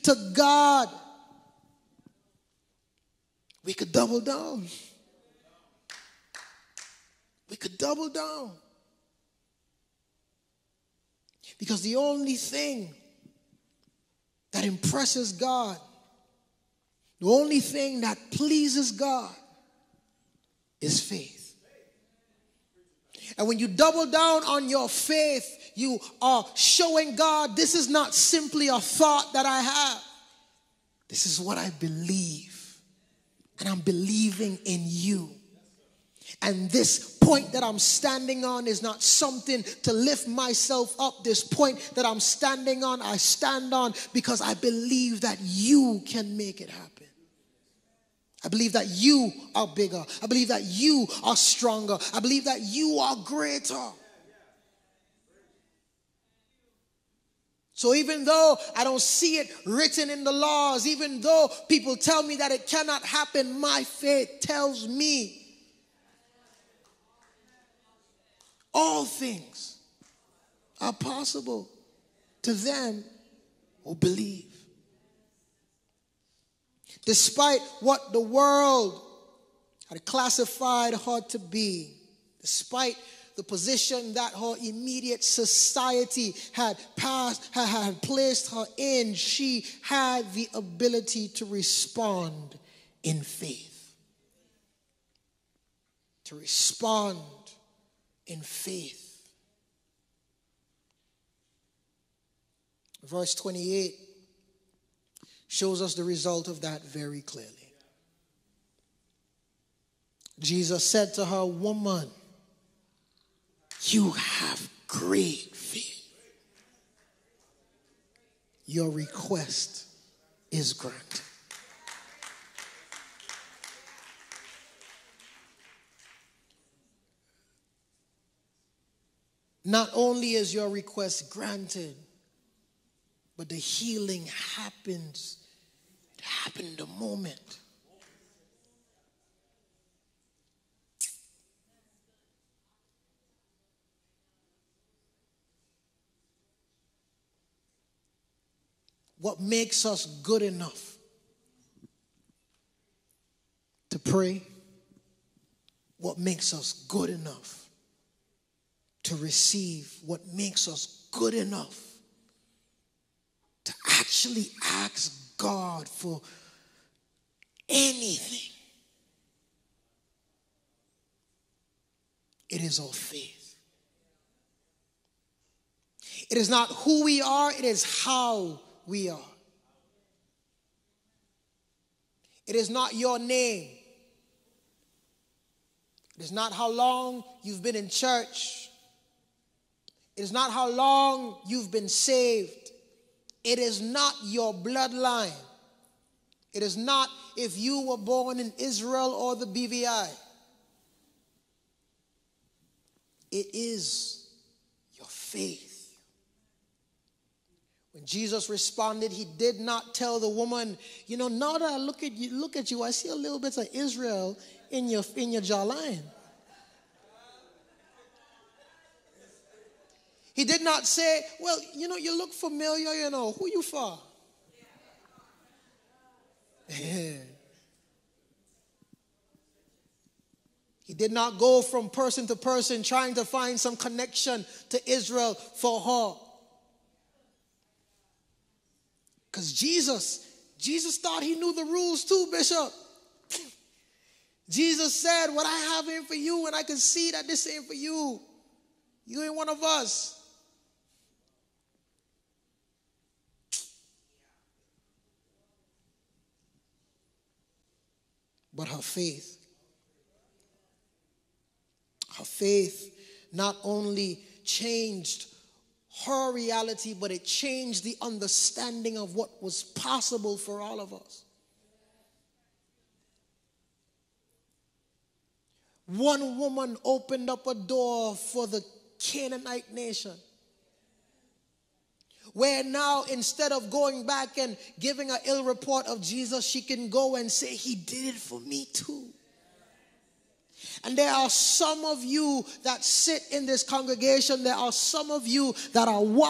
to God, we could double down. We could double down. Because the only thing that impresses God, the only thing that pleases God is faith. And when you double down on your faith, you are showing God, this is not simply a thought that I have. This is what I believe. And I'm believing in you. And this point that I'm standing on is not something to lift myself up. This point that I'm standing on, I stand on because I believe that you can make it happen. I believe that you are bigger. I believe that you are stronger. I believe that you are greater. So even though I don't see it written in the laws, even though people tell me that it cannot happen, my faith tells me all things are possible to them who believe. Despite what the world had classified her to be, despite the position that her immediate society had placed her in, she had the ability to respond in faith. To respond in faith. Verse 28 shows us the result of that very clearly. Jesus said to her, "Woman, you have great faith. Your request is granted." Not only is your request granted, but the healing happens. It happened in the moment. What makes us good enough to pray? What makes us good enough to receive? What makes us good enough to actually ask God for anything? It is our faith. It is not who we are, it is how we are. It is not your name. It is not how long you've been in church. It is not how long you've been saved. It is not your bloodline. It is not if you were born in Israel or the BVI. It is your faith. When Jesus responded, he did not tell the woman, now that I look at you, I see a little bit of Israel in your jawline. He did not say, well, you look familiar, who you for? He did not go from person to person trying to find some connection to Israel for her. Because Jesus thought he knew the rules too, Bishop. Jesus said, what I have in for you, and I can see that this ain't for you. You ain't one of us. But her faith not only changed her reality, but it changed the understanding of what was possible for all of us. One woman opened up a door for the Canaanite nation, where now instead of going back and giving an ill report of Jesus, she can go and say, he did it for me too. And there are some of you that sit in this congregation, there are some of you that are